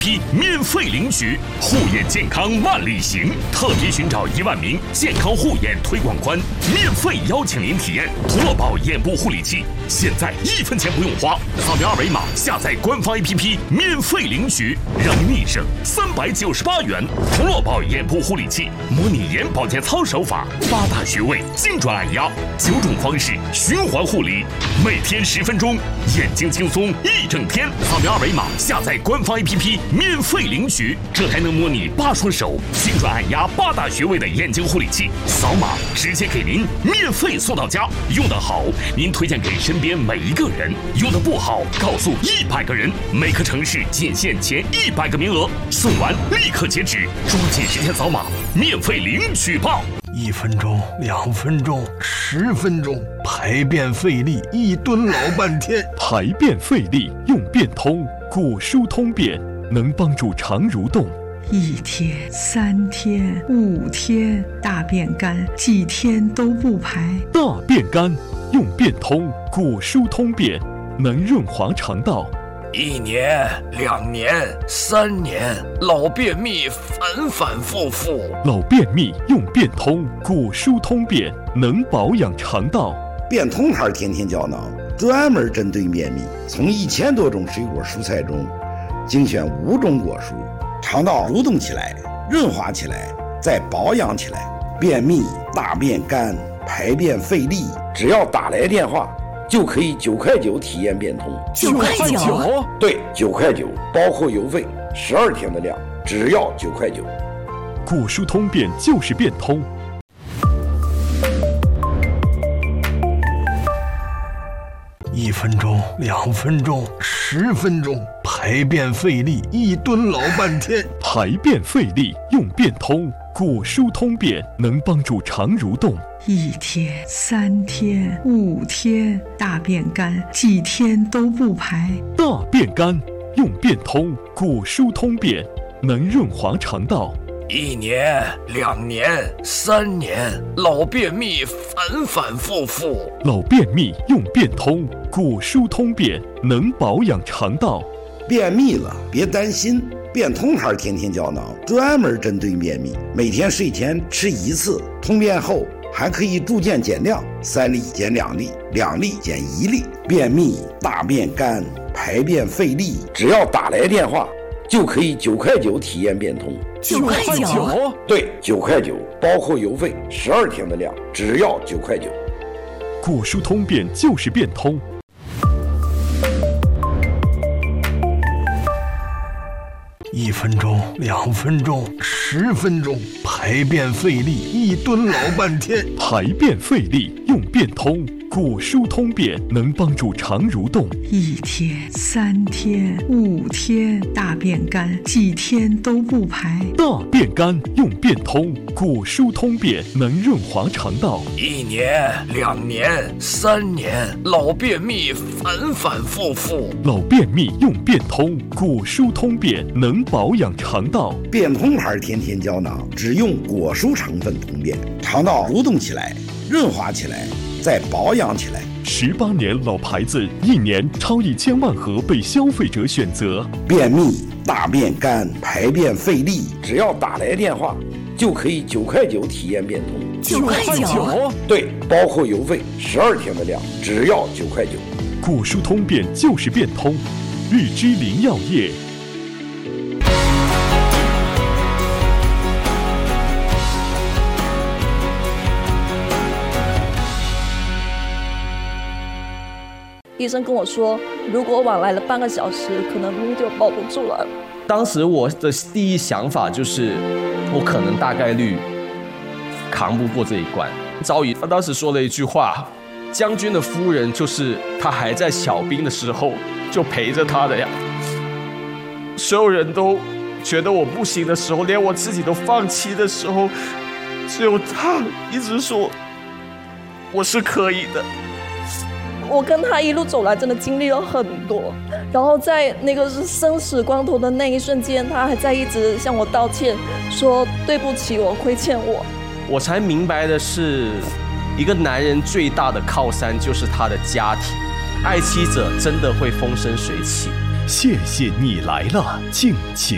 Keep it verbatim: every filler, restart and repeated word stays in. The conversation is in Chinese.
免费领取，护眼健康万里行，特别寻找一万名健康护眼推广官，免费邀请您体验图乐宝眼部护理器，现在一分钱不用花，扫描二维码下载官方 A P P 免费领取，让您立省三百九十八元。图乐宝眼部护理器，模拟眼保健操手法，八大穴位精准按压，九种方式循环护理，每天十分钟，眼睛轻松一整天。扫描二维码下载官方 A P P。免费领取，这还能模拟八双手精准按压八大穴位的眼睛护理器，扫码直接给您免费送到家。用得好，您推荐给身边每一个人；用得不好，告诉一百个人。每个城市仅限前一百个名额，送完立刻截止，抓紧时间扫码，免费领取吧！ 一分钟，两分钟，十分钟，排便费力，一蹲老半天。 排便费力用便通，果蔬通便。能帮助肠蠕动， 一天、三天、五天，大便干，几天都不排。 大便干用便通，果蔬通便，能润滑肠道。 一年、两年、三年，老便秘反反复复。 老便秘用便通，果蔬通便，能保养肠道。 便通牌天天胶囊专门针对便秘，从一千多种水果蔬菜中精选五种果蔬，肠道蠕动起来，润滑起来，再保养起来。便秘、大便干、排便费力，只要打来电话，就可以九块九体验便通。 九块九？ 对，九块九，包括邮费，十二天的量，只要九块九。 果蔬通便就是便通。 一分钟，两分钟，十分钟，排便费力，一蹲老半天。 排便费力用便通，果蔬通便，能帮助肠蠕动。 一天、三天、五天，大便干，几天都不排。 大便干用便通，果蔬通便，能润滑肠道。 一年、两年、三年，老便秘反反复复。 老便秘用便通，果蔬通便，能保养肠道。 便秘了别担心，便通牌天天胶囊专门针对便秘，每天睡前吃一次，通便后还可以逐渐减量，三粒减两粒，两粒减一粒。便秘、大便干、排便费力，只要打来电话，就可以九块九体验便通。 九块九？ 对，九块九，包括邮费，十二天的量，只要九块九。 果蔬通便就是便通。 一分钟，两分钟，十分钟，排便费力，一蹲老半天。 排便费力用便通，果蔬通便，能帮助肠蠕动。 一天、三天、五天，大便干，几天都不排。 大便干用便通，果蔬通便，能润滑肠道。 一年、两年、三年，老便秘反反复复。 老便秘用便通，果蔬通便，能保养肠道。 便通牌天天胶囊只用果蔬成分通便，肠道蠕动起来，润滑起来，再保养起来。 十八年老牌子，一年超一千万盒被消费者选择。 便秘、大便干、排便费力，只要打来电话，就可以九块九体验便通。 九块九？ 对，包括邮费，十二天的量，只要九块九。 果蔬通便就是便通，日之林药业。 医生跟我说，如果晚来了半个小时，可能就保不住了。 当时我的第一想法就是，我可能大概率扛不过这一关。赵乙他当时说了一句话：“将军的夫人就是他还在小兵的时候就陪着他的呀。”所有人都觉得我不行的时候，连我自己都放弃的时候，只有他一直说我是可以的。 我跟他一路走来，真的经历了很多。然后在那个是生死关头的那一瞬间，他还在一直向我道歉，说对不起，我亏欠我。 我才明白的是，一个男人最大的靠山就是他的家庭，爱妻者真的会风生水起。 谢谢你来了，敬请。